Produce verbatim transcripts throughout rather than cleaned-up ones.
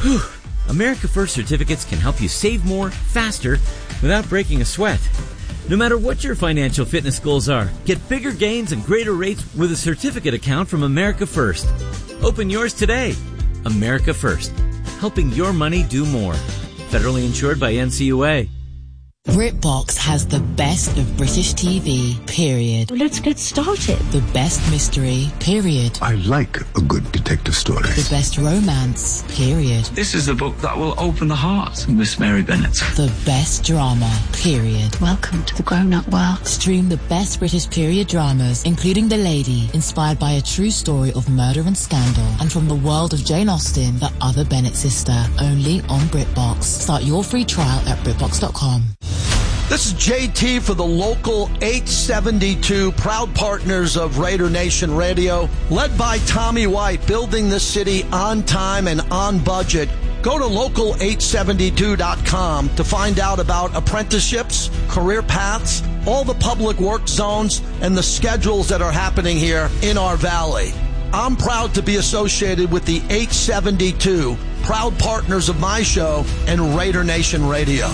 Whew. America First certificates can help you save more, faster, without breaking a sweat. No matter what your financial fitness goals are, get bigger gains and greater rates with a certificate account from America First. Open yours today. America First, helping your money do more. Federally insured by N C U A. BritBox has the best of British T V, period. Let's get started. The best mystery, period. I like a good detective story. The best romance, period. This is the book that will open the heart of Miss Mary Bennet. The best drama, period. Welcome to the grown-up world. Stream the best British period dramas, including The Lady, inspired by a true story of murder and scandal, and from the world of Jane Austen, the other Bennet sister, only on BritBox. Start your free trial at Britbox dot com. This is J T for the local eight seventy-two, proud partners of Raider Nation Radio, led by Tommy White, building the city on time and on budget. Go to local eight seventy-two dot com to find out about apprenticeships, career paths, all the public work zones, and the schedules that are happening here in our valley. I'm proud to be associated with the eight seventy-two, proud partners of my show and Raider Nation Radio.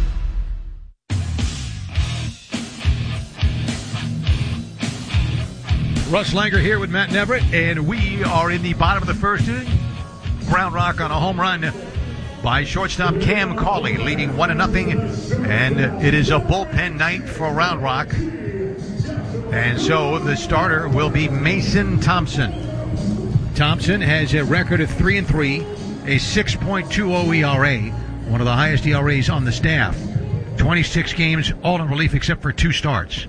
Russ Langer here with Matt Neverett, and we are in the bottom of the first inning. Round Rock on a home run by shortstop Cam Cauley, leading one to nothing, and it is a bullpen night for Round Rock. And so the starter will be Mason Thompson. Thompson has a record of three and three, a six point two oh E R A, one of the highest E R As on the staff. twenty-six games, all in relief except for two starts.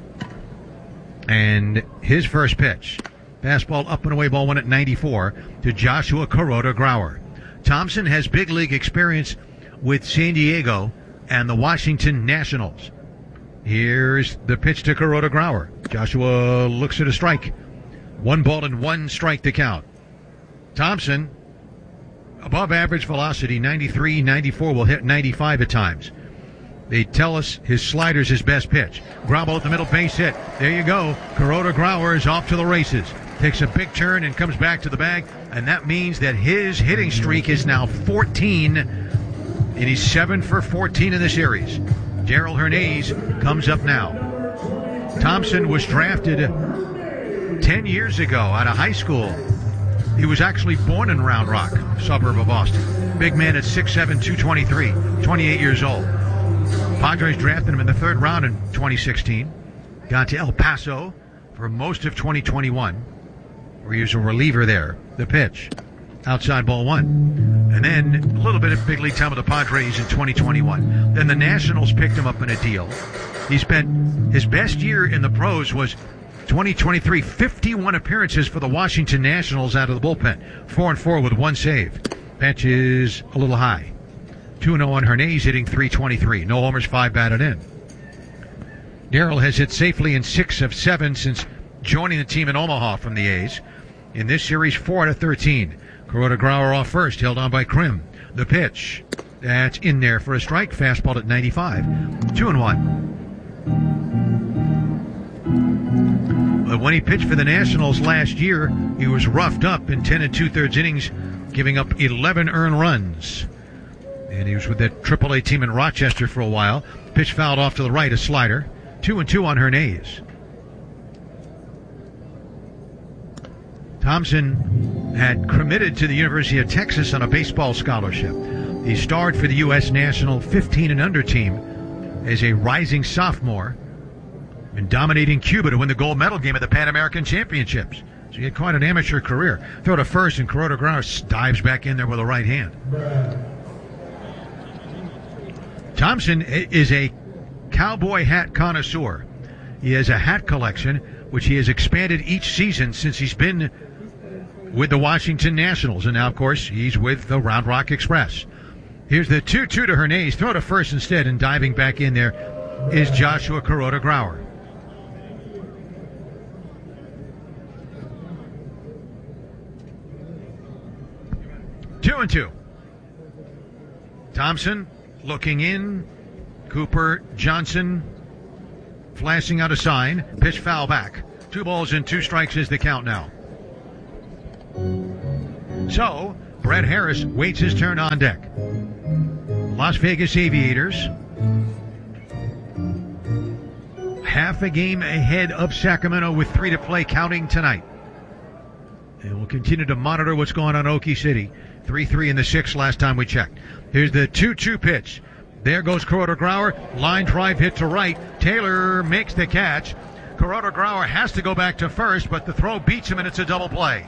And his first pitch, fastball up and away, ball one at ninety-four to Joshua Kuroda Grauer. Thompson has big league experience with San Diego and the Washington Nationals. Here's the pitch to Kuroda Grauer. Joshua looks at a strike. One ball and one strike to count. Thompson, above average velocity, ninety-three, ninety-four, will hit ninety-five at times. They tell us his slider's his best pitch. Ground ball at the middle, base hit. There you go. Kuroda Grauer is off to the races. Takes a big turn and comes back to the bag, and that means that his hitting streak is now fourteen, and he's seven for fourteen in the series. Daryl Hernandez comes up now. Thompson was drafted ten years ago out of high school. He was actually born in Round Rock, suburb of Boston. Big man at six seven, two twenty-three, twenty-eight years old. Padres drafted him in the third round in twenty sixteen. Got to El Paso for most of twenty twenty-one, where he was a reliever there. The pitch, outside ball one. And then a little bit of big league time with the Padres in twenty twenty-one. Then the Nationals picked him up in a deal. He spent his best year in the pros was twenty twenty-three, fifty-one appearances for the Washington Nationals out of the bullpen. Four and four with one save. Pitch is a little high. two and oh on Hernandez, hitting three twenty-three. No homers, five batted in. Daryl has hit safely in six of seven since joining the team in Omaha from the A's. In this series, four out of thirteen. Kuroda Grauer off first, held on by Krim. The pitch, that's in there for a strike. Fastball at ninety-five. Two and one. But when he pitched for the Nationals last year, he was roughed up in ten and two-thirds innings, giving up eleven earned runs. And he was with that triple A team in Rochester for a while. Pitch fouled off to the right, a slider. Two and two on Hernandez. Thompson had committed to the University of Texas on a baseball scholarship. He starred for the U S National fifteen and under team as a rising sophomore and dominating Cuba to win the gold medal game at the Pan American Championships. So he had quite an amateur career. Throw to first, and Kuroda Grauer dives back in there with a right hand. Thompson is a cowboy hat connoisseur. He has a hat collection, which he has expanded each season since he's been with the Washington Nationals. And now, of course, he's with the Round Rock Express. Here's the two two to Hernandez. Throw to first instead, and diving back in there is Joshua Kuroda Grauer. Two and two. Thompson looking in. Cooper Johnson flashing out a sign. Pitch foul back. Two balls and two strikes is the count now. So, Brett Harris waits his turn on deck. Las Vegas Aviators, half a game ahead of Sacramento with three to play, counting tonight. And we'll continue to monitor what's going on in Okie City. three three in the sixth last time we checked. Here's the two two pitch. There goes Kuroda Grauer. Line drive hit to right. Taylor makes the catch. Kuroda Grauer has to go back to first, but the throw beats him and it's a double play.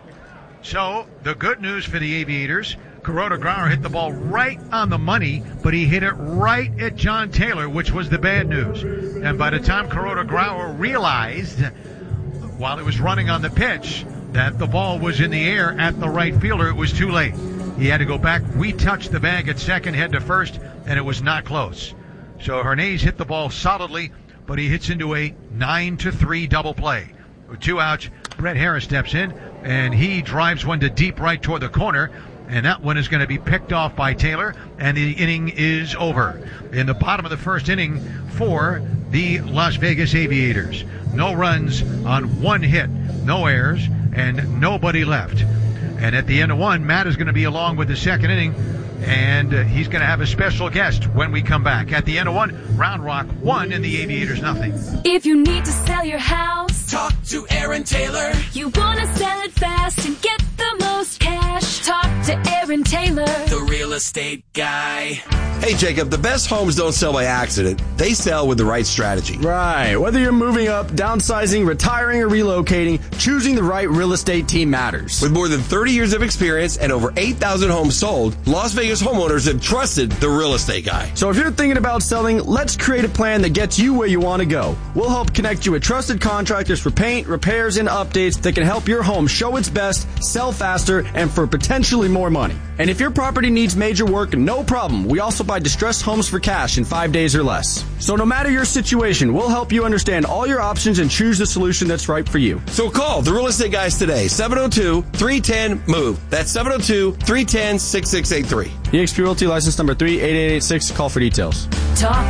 So the good news for the Aviators, Kuroda Grauer hit the ball right on the money, but he hit it right at John Taylor, which was the bad news. And by the time Kuroda Grauer realized, while it was running on the pitch, that the ball was in the air at the right fielder, it was too late. He had to go back, retouch the bag at second, head to first, and it was not close. So Hernandez hit the ball solidly, but he hits into a nine to three double play. With two outs, Brett Harris steps in, and he drives one to deep right toward the corner, and that one is going to be picked off by Taylor, and the inning is over. In the bottom of the first inning for the Las Vegas Aviators. No runs on one hit, no errors, and nobody left. And at the end of one, Matt is going to be along with the second inning, and uh, he's going to have a special guest when we come back. At the end of one, Round Rock one and the Aviators nothing. If you need to sell your house, talk to Aaron Taylor. You want to sell it fast and get the most cash, talk to Aaron Taylor, the real estate guy. Hey, Jacob, the best homes don't sell by accident. They sell with the right strategy. Right. Whether you're moving up, downsizing, retiring, or relocating, choosing the right real estate team matters. With more than thirty years of experience and over eight thousand homes sold, Las Vegas homeowners have trusted the real estate guy. So if you're thinking about selling, let's create a plan that gets you where you want to go. We'll help connect you with trusted contractors for paint, repairs, and updates that can help your home show its best, sell faster, and for potentially more money. And if your property needs major work, no problem. We also buy distressed homes for cash in five days or less. So no matter your situation, we'll help you understand all your options and choose the solution that's right for you. So call the real estate guys today, seven oh two, three one zero, M O V E. That's seven oh two, three one zero, six six eight three. E X P Realty license number three eight eight eight six. Call for details. Talk